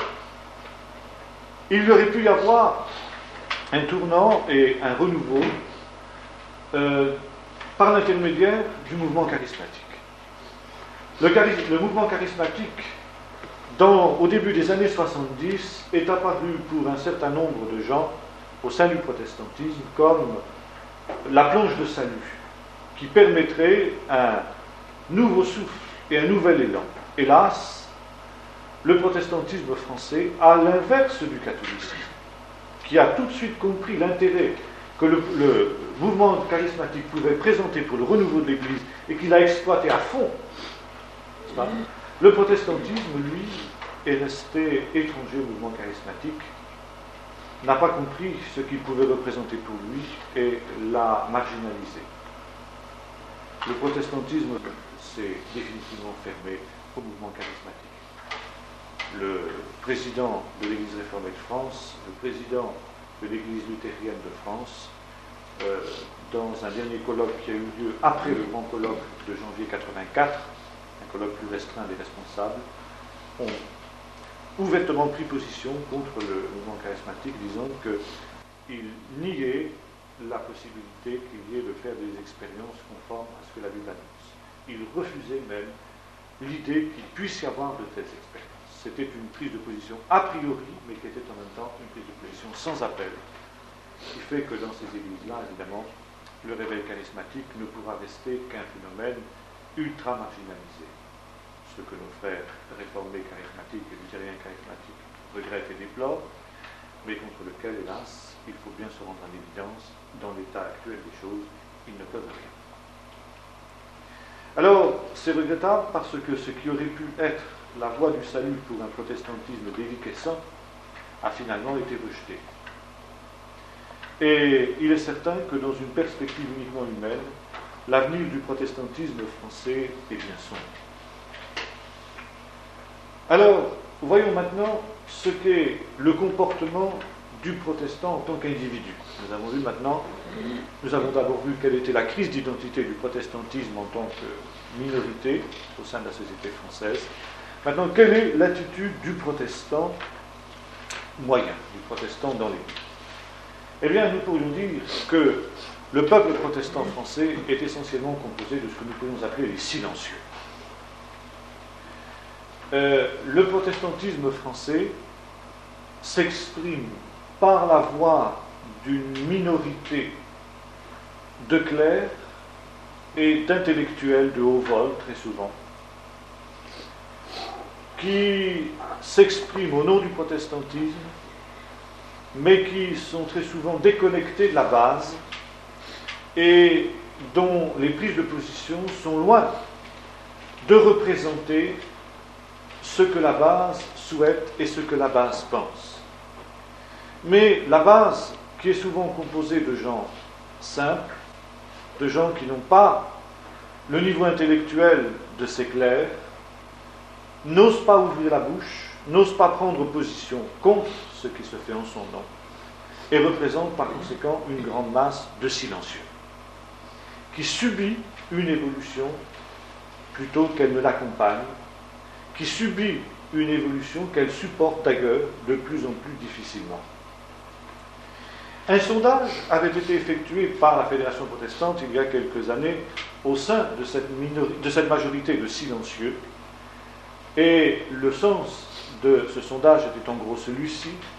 [SPEAKER 6] il aurait pu y avoir un tournant et un renouveau euh, par l'intermédiaire du mouvement charismatique. Le, charis- le mouvement charismatique, dans, au début des années soixante-dix, est apparu pour un certain nombre de gens au sein du protestantisme comme la planche de salut qui permettrait un nouveau souffle et un nouvel élan. Hélas, le protestantisme français, à l'inverse du catholicisme, qui a tout de suite compris l'intérêt que le, le mouvement charismatique pouvait présenter pour le renouveau de l'Église et qu'il a exploité à fond, le protestantisme, lui, est resté étranger au mouvement charismatique, n'a pas compris ce qu'il pouvait représenter pour lui et l'a marginalisé. Le protestantisme s'est définitivement fermé au mouvement charismatique. Le président de l'Église réformée de France, le président de l'Église luthérienne de France, euh, dans un dernier colloque qui a eu lieu après le grand colloque de janvier quatre-vingt-quatre, un colloque plus restreint des responsables, ont ouvertement pris position contre le mouvement charismatique, disant qu'ils niaient la possibilité qu'il y ait de faire des expériences conformes à ce que la Bible annonce. Ils refusaient même l'idée qu'il puisse y avoir de telles expériences. C'était une prise de position a priori, mais qui était en même temps une prise de position sans appel, qui fait que dans ces églises-là, évidemment, le réveil charismatique ne pourra rester qu'un phénomène ultra marginalisé. Ce que nos frères réformés charismatiques et luthériens charismatiques regrettent et déplorent, mais contre lequel, hélas, il faut bien se rendre en évidence, dans l'état actuel des choses, ils ne peuvent rien. Alors, c'est regrettable parce que ce qui aurait pu être la voie du salut pour un protestantisme déliquescent a finalement été rejeté. Et il est certain que dans une perspective uniquement humaine, l'avenir du protestantisme français est bien sombre. Alors, voyons maintenant ce qu'est le comportement du protestant en tant qu'individu. Nous avons vu maintenant, nous avons d'abord vu quelle était la crise d'identité du protestantisme en tant que minorité au sein de la société française. Maintenant, quelle est l'attitude du protestant moyen, du protestant dans l'Église? Eh bien, nous pourrions dire que le peuple protestant français est essentiellement composé de ce que nous pourrions appeler les silencieux. Euh, le protestantisme français s'exprime par la voix d'une minorité de clercs et d'intellectuels de haut vol, très souvent, qui s'expriment au nom du protestantisme, mais qui sont très souvent déconnectés de la base et dont les prises de position sont loin de représenter ce que la base souhaite et ce que la base pense. Mais la base, qui est souvent composée de gens simples, de gens qui n'ont pas le niveau intellectuel de ces clercs, n'ose pas ouvrir la bouche, n'ose pas prendre position contre ce qui se fait en son nom, et représente par conséquent une grande masse de silencieux, qui subit une évolution plutôt qu'elle ne l'accompagne, qui subit une évolution qu'elle supporte d'ailleurs de plus en plus difficilement. Un sondage avait été effectué par la Fédération protestante il y a quelques années au sein de cette, minori- de cette majorité de silencieux, et le sens de ce sondage était en gros celui-ci.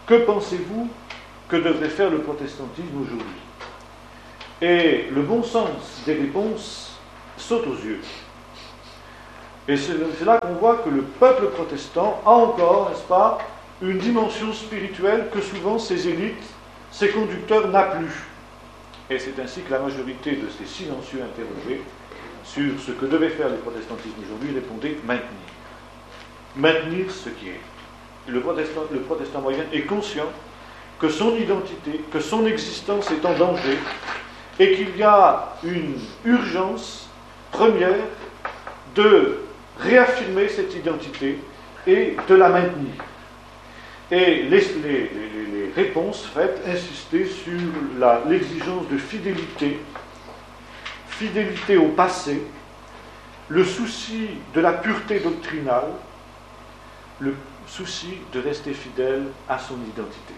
[SPEAKER 6] que pensez-vous que devrait faire le protestantisme aujourd'hui? Et le bon sens des réponses saute aux yeux. Et c'est là qu'on voit que le peuple protestant a encore, n'est-ce pas, une dimension spirituelle que souvent ces élites, ces conducteurs n'ont plus. Et c'est ainsi que la majorité de ces silencieux interrogés sur ce que devait faire le protestantisme aujourd'hui répondaient maintenir. Maintenir ce qui est. Le protestant, le protestant moyen est conscient que son identité, que son existence est en danger et qu'il y a une urgence première de réaffirmer cette identité et de la maintenir. Et les, les, les, les réponses faites insister sur la, l'exigence de fidélité, fidélité au passé, le souci de la pureté doctrinale, le souci de rester fidèle à son identité.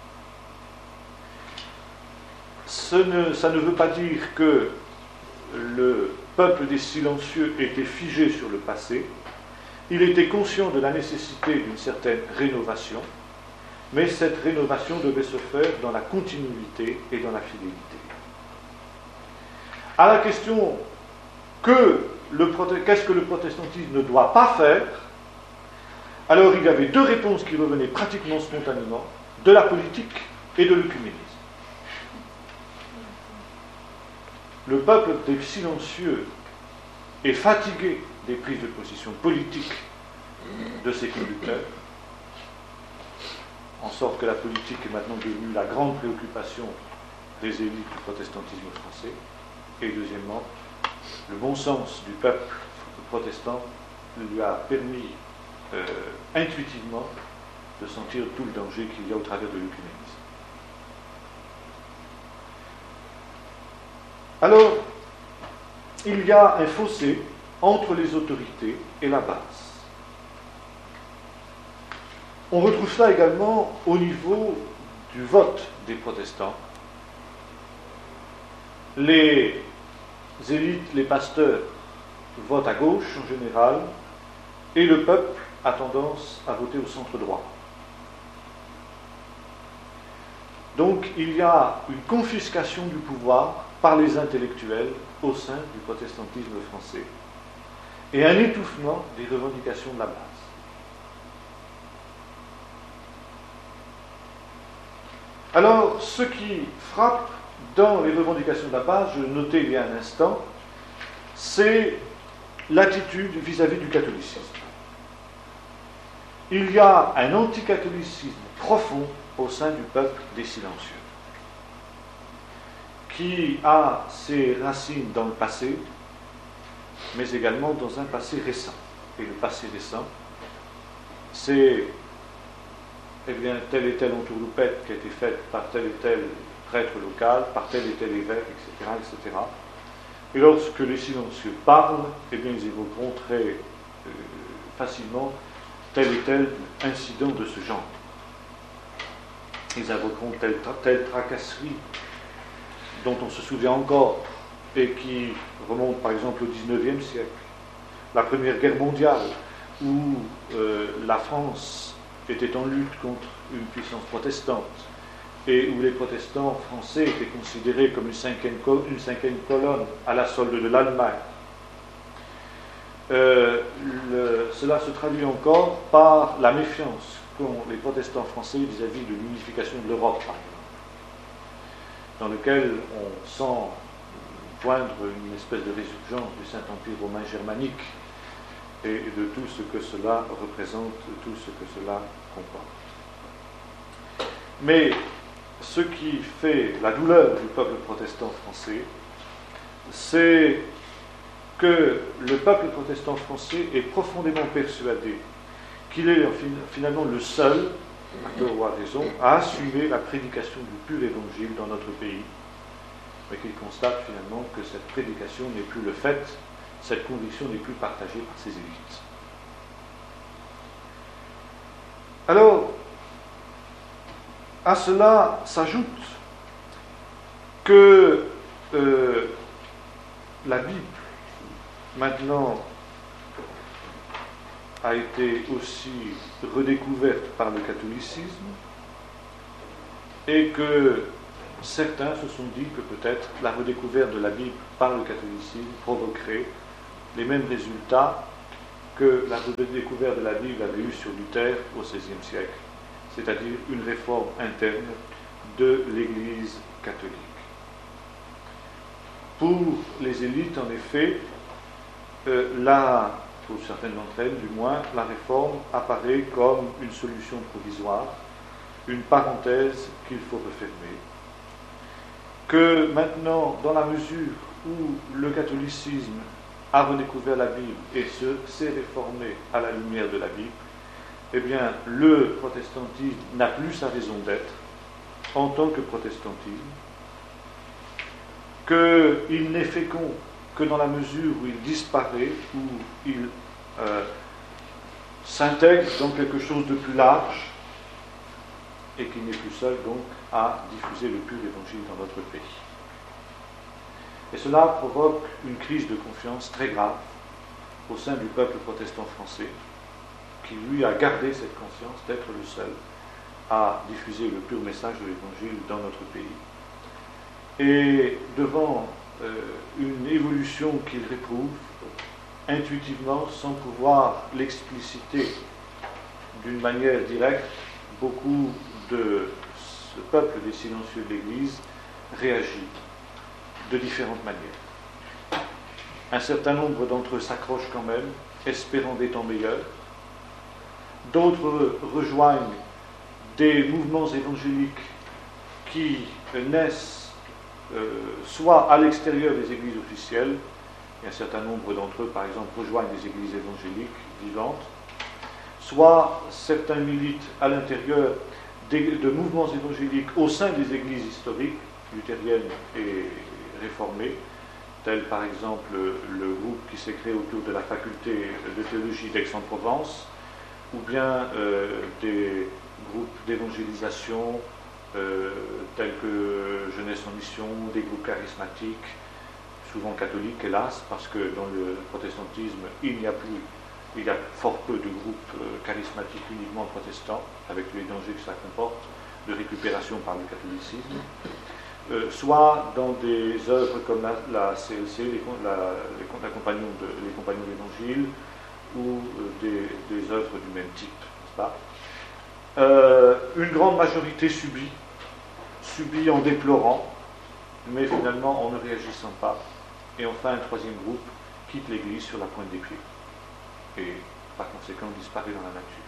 [SPEAKER 6] Ce ne, ça ne veut pas dire que le peuple des silencieux était figé sur le passé. Il était conscient de la nécessité d'une certaine rénovation, mais cette rénovation devait se faire dans la continuité et dans la fidélité. À la question que le, qu'est-ce que le protestantisme ne doit pas faire, alors il y avait deux réponses qui revenaient pratiquement spontanément, de la politique et de l'œcuménisme. Le peuple des silencieux est fatigué des prises de position politiques de ses conducteurs, en sorte que la politique est maintenant devenue la grande préoccupation des élites du protestantisme français. Et deuxièmement, le bon sens du peuple protestant lui a permis euh, intuitivement de sentir tout le danger qu'il y a au travers de l'œcuménisme. Alors, il y a un fossé entre les autorités et la base. On retrouve cela également au niveau du vote des protestants. Les élites, les pasteurs votent à gauche en général, et le peuple a tendance à voter au centre droit. Donc il y a une confiscation du pouvoir par les intellectuels au sein du protestantisme français, et un étouffement des revendications de la base. Alors, ce qui frappe dans les revendications de la base, je le notais il y a un instant, c'est l'attitude vis-à-vis du catholicisme. Il y a un anticatholicisme profond au sein du peuple des silencieux, qui a ses racines dans le passé, mais également dans un passé récent. Et le passé récent, c'est eh bien, telle et telle entourloupette qui a été faite par tel et tel prêtre local, par tel et tel évêque, et cetera, et cetera. Et lorsque les silencieux parlent, eh bien, ils évoqueront très euh, facilement tel et tel incident de ce genre. Ils invoqueront telle, telle tracasserie dont on se souvient encore et qui remonte par exemple au dix-neuvième siècle, la Première Guerre mondiale, où euh, la France était en lutte contre une puissance protestante et où les protestants français étaient considérés comme une cinquième, col- une cinquième colonne à la solde de l'Allemagne. Euh, le, cela se traduit encore par la méfiance qu'ont les protestants français vis-à-vis de l'unification de l'Europe, par exemple, dans lequel on sent poindre une espèce de résurgence du Saint-Empire romain germanique et de tout ce que cela représente, tout ce que cela comporte. Mais ce qui fait la douleur du peuple protestant français, c'est que le peuple protestant français est profondément persuadé qu'il est finalement le seul, à tort ou à raison, à assumer la prédication du pur évangile dans notre pays, mais qu'il constate finalement que cette prédication n'est plus le fait, cette conviction n'est plus partagée par ses élites. Alors, à cela s'ajoute que euh, la Bible, maintenant, a été aussi redécouverte par le catholicisme, et que certains se sont dit que peut-être la redécouverte de la Bible par le catholicisme provoquerait les mêmes résultats que la redécouverte de la Bible avait eu sur Luther au seizième siècle, c'est-à-dire une réforme interne de l'Église catholique. Pour les élites, en effet, euh, là, pour certaines d'entre elles du moins, la réforme apparaît comme une solution provisoire, une parenthèse qu'il faut refermer. Que maintenant, dans la mesure où le catholicisme a redécouvert la Bible et se, s'est réformé à la lumière de la Bible, eh bien, le protestantisme n'a plus sa raison d'être en tant que protestantisme, qu'il n'est fécond que dans la mesure où il disparaît, où il euh, s'intègre dans quelque chose de plus large, et qu'il n'est plus seul donc à diffuser le pur évangile dans notre pays. Et cela provoque une crise de confiance très grave au sein du peuple protestant français, qui lui a gardé cette conscience d'être le seul à diffuser le pur message de l'évangile dans notre pays. Et devant euh, une évolution qu'il réprouve, intuitivement, sans pouvoir l'expliciter d'une manière directe, beaucoup de ce peuple des silencieux de l'Église réagit de différentes manières. Un certain nombre d'entre eux s'accrochent quand même, espérant des temps meilleurs. D'autres rejoignent des mouvements évangéliques qui naissent euh, soit à l'extérieur des églises officielles, et un certain nombre d'entre eux, par exemple, rejoignent des églises évangéliques vivantes, soit certains militent à l'intérieur des, de mouvements évangéliques au sein des églises historiques, luthériennes et réformées, tels par exemple le, le groupe qui s'est créé autour de la faculté de théologie d'Aix-en-Provence, ou bien euh, des groupes d'évangélisation euh, tels que Jeunesse en Mission, des groupes charismatiques, souvent catholiques hélas, parce que dans le protestantisme il n'y a plus, il y a fort peu de groupes euh, charismatiques uniquement protestants, avec les dangers que ça comporte de récupération par le catholicisme, euh, soit dans des œuvres comme la, la C L C, les, la, les, la compagnons de, les compagnons de l'Évangile, ou euh, des, des œuvres du même type, n'est-ce pas ? Euh, une grande majorité subit, subit en déplorant, mais finalement en ne réagissant pas. Et enfin, un troisième groupe quitte l'Église sur la pointe des pieds et par conséquent disparaît dans la nature.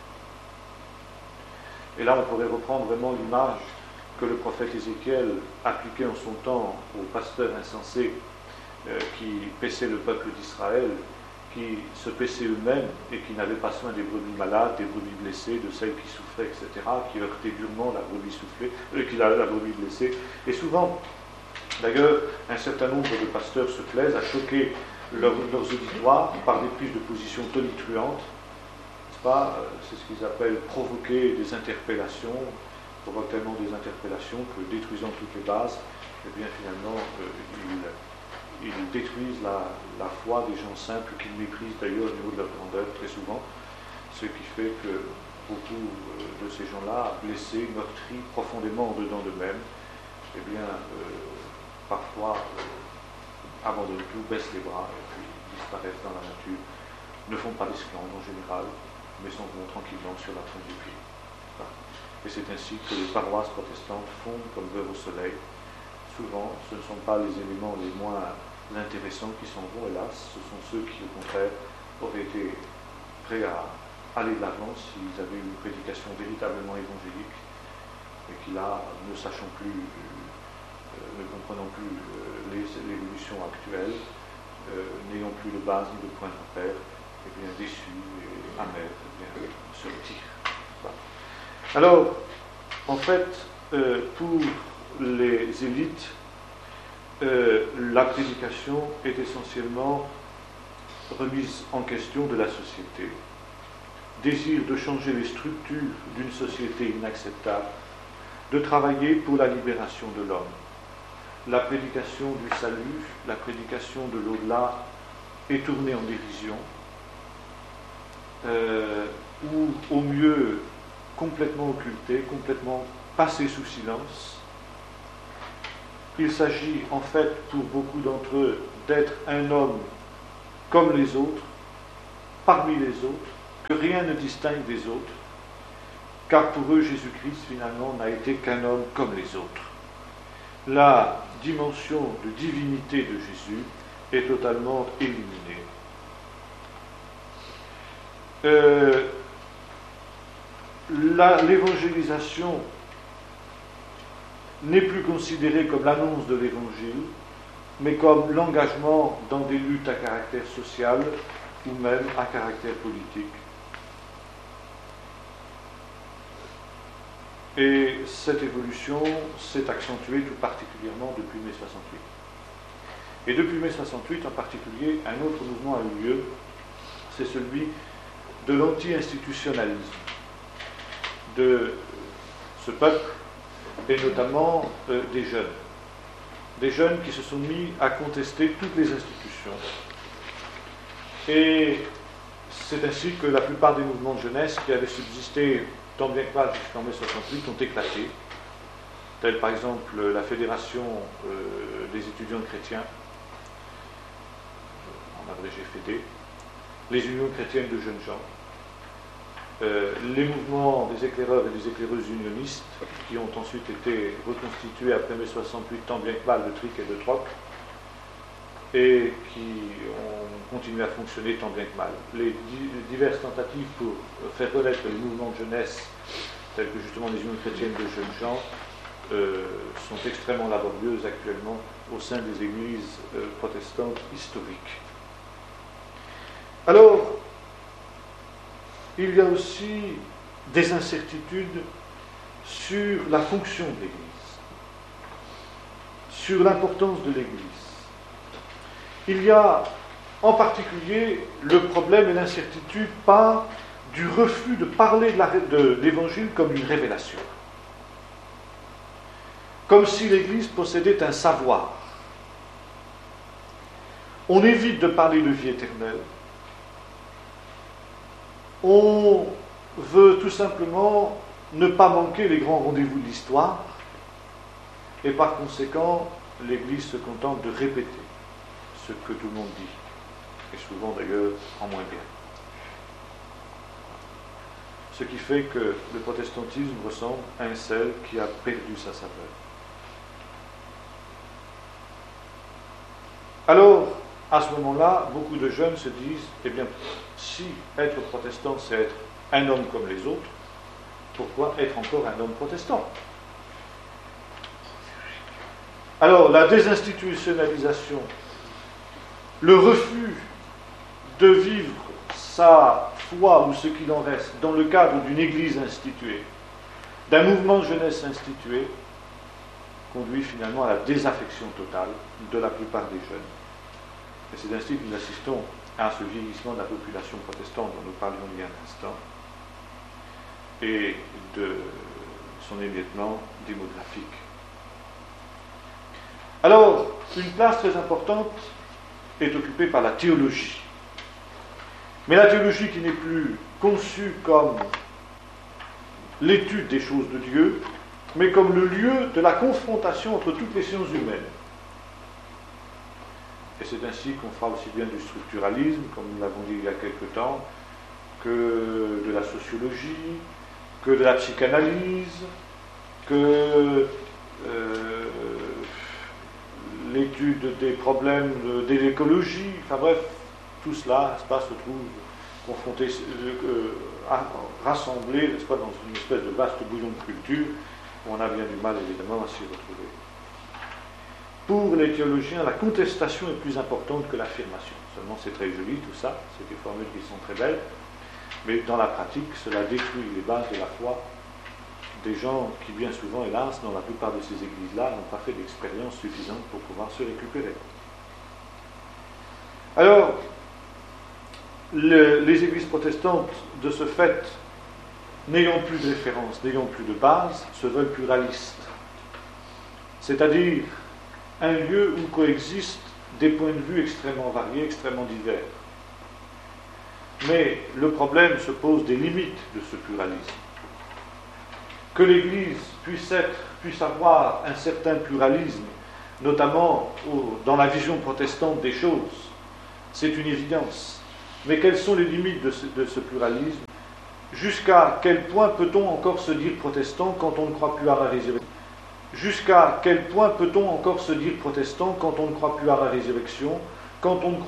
[SPEAKER 6] Et là, on pourrait reprendre vraiment l'image que le prophète Ézéchiel appliquait en son temps aux pasteurs insensés euh, qui paissaient le peuple d'Israël, qui se paissaient eux-mêmes et qui n'avaient pas soin des brebis malades, des brebis blessées, de celles qui souffraient, et cetera, qui heurtaient durement la brebis soufflée, euh, qui la, la brebis blessée. Et souvent, d'ailleurs, un certain nombre de pasteurs se plaisent à choquer leur, leurs auditoires par des prises de position tonitruantes, n'est-ce pas ? C'est ce qu'ils appellent provoquer des interpellations, provoquent tellement des interpellations que, détruisant toutes les bases, eh bien finalement, euh, ils Ils détruisent la, la foi des gens simples qu'ils méprisent d'ailleurs au niveau de leur grandeur très souvent, ce qui fait que beaucoup de ces gens-là, blessés, meurtris profondément en dedans d'eux-mêmes, eh bien, euh, parfois euh, abandonnent tout, baissent les bras et puis disparaissent dans la nature, ne font pas d'esclandre en général, mais s'en vont tranquillement sur la pointe du pied. Et c'est ainsi que les paroisses protestantes fondent comme beurre au soleil. Souvent, ce ne sont pas les éléments les moins intéressants qui s'en vont, hélas, ce sont ceux qui, au contraire, auraient été prêts à aller de l'avant s'ils avaient une prédication véritablement évangélique, et qui là, ne sachant plus, euh, ne comprenant plus euh, les, l'évolution actuelle, euh, n'ayant plus de base ni de point de repère, et bien déçus et amers, et bien se retirent. Voilà. Alors, en fait, euh, pour les élites, Euh, la prédication est essentiellement remise en question de la société. Désir de changer les structures d'une société inacceptable, de travailler pour la libération de l'homme. La prédication du salut, la prédication de l'au-delà est tournée en dérision, euh, ou au mieux complètement occultée, complètement passé sous silence. Il s'agit en fait pour beaucoup d'entre eux d'être un homme comme les autres, parmi les autres, que rien ne distingue des autres, car pour eux Jésus-Christ finalement n'a été qu'un homme comme les autres. La dimension de divinité de Jésus est totalement éliminée. Euh, la, l'évangélisation n'est plus considérée comme l'annonce de l'évangile, mais comme l'engagement dans des luttes à caractère social ou même à caractère politique. Et cette évolution s'est accentuée tout particulièrement depuis mai soixante-huit. Et depuis mai soixante-huit en particulier, un autre mouvement a eu lieu, c'est celui de l'anti-institutionnalisme de ce peuple, et notamment euh, des jeunes. Des jeunes qui se sont mis à contester toutes les institutions. Et c'est ainsi que la plupart des mouvements de jeunesse qui avaient subsisté tant bien que mal jusqu'en mai soixante-huit ont éclaté, tels par exemple la Fédération euh, des étudiants chrétiens, en abrégé F E D, les unions chrétiennes de jeunes gens, euh, les mouvements des éclaireurs et des éclaireuses unionistes, qui ont ensuite été reconstitués après mai soixante-huit tant bien que mal de tric et de troc, et qui ont continué à fonctionner tant bien que mal. Les diverses tentatives pour faire connaître les mouvements de jeunesse, tels que justement les unions chrétiennes de jeunes gens, euh, sont extrêmement laborieuses actuellement au sein des églises euh, protestantes historiques. Alors, il y a aussi des incertitudes sur la fonction de l'Église, sur l'importance de l'Église. Il y a en particulier le problème et l'incertitude par du refus de parler de, la, de l'Évangile comme une révélation. Comme si l'Église possédait un savoir. On évite de parler de vie éternelle. On veut tout simplement ne pas manquer les grands rendez-vous de l'histoire, et par conséquent, l'Église se contente de répéter ce que tout le monde dit, et souvent d'ailleurs en moins bien. Ce qui fait que le protestantisme ressemble à un sel qui a perdu sa saveur. Alors, à ce moment-là, beaucoup de jeunes se disent, eh bien, si être protestant, c'est être un homme comme les autres, pourquoi être encore un homme protestant ? Alors, la désinstitutionnalisation, le refus de vivre sa foi ou ce qu'il en reste dans le cadre d'une église instituée, d'un mouvement de jeunesse institué, conduit finalement à la désaffection totale de la plupart des jeunes. Et c'est ainsi que nous assistons à ce vieillissement de la population protestante dont nous parlions il y a un instant, et de son émiettement démographique. Alors, une place très importante est occupée par la théologie. Mais la théologie qui n'est plus conçue comme l'étude des choses de Dieu, mais comme le lieu de la confrontation entre toutes les sciences humaines. Et c'est ainsi qu'on fera aussi bien du structuralisme, comme nous l'avons dit il y a quelque temps, que de la sociologie, que de la psychanalyse, que euh, l'étude des problèmes de, de l'écologie, enfin bref, tout cela, n'est-ce pas, se trouve confronté, euh, rassemblé, n'est-ce pas, dans une espèce de vaste bouillon de culture, où on a bien du mal, évidemment, à s'y retrouver. Pour les théologiens, la contestation est plus importante que l'affirmation. Seulement, c'est très joli, tout ça, c'est des formules qui sont très belles, mais dans la pratique, cela détruit les bases de la foi des gens qui, bien souvent, hélas, dans la plupart de ces églises-là, n'ont pas fait d'expérience suffisante pour pouvoir se récupérer. Alors, le, les églises protestantes, de ce fait, n'ayant plus de référence, n'ayant plus de base, se veulent pluralistes. C'est-à-dire un lieu où coexistent des points de vue extrêmement variés, extrêmement divers. Mais le problème se pose des limites de ce pluralisme. Que l'Église puisse être, puisse avoir un certain pluralisme, notamment au, dans la vision protestante des choses, c'est une évidence. Mais quelles sont les limites de ce, de ce pluralisme? Jusqu'à quel point peut-on encore se dire protestant quand on ne croit plus à la résurrection? Jusqu'à quel point peut-on encore se dire protestant quand on ne croit plus à la résurrection, quand on ne croit